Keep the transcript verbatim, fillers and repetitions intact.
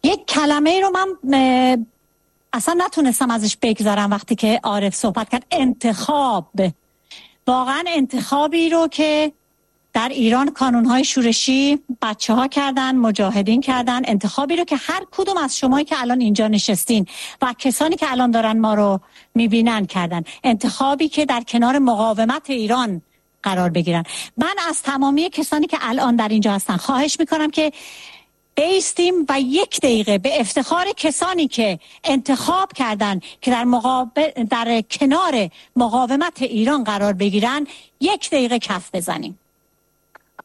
یک کلمه رو من اصلا نتونستم ازش بگذارم وقتی که عارف صحبت کرد، انتخاب. واقعا انتخابی رو که در ایران کانونهای شورشی بچه ها کردن، مجاهدین کردن، انتخابی رو که هر کدوم از شمایی که الان اینجا نشستین و کسانی که الان دارن ما رو میبینن کردن، انتخابی که در کنار مقاومت ایران قرار بگیرن. من از تمامی کسانی که الان در اینجا هستن خواهش میکنم که بیستیم و یک دقیقه به افتخار کسانی که انتخاب کردن که در, مقابل در کنار مقاومت ایران قرار بگیرن یک دقیقه کف بزنیم.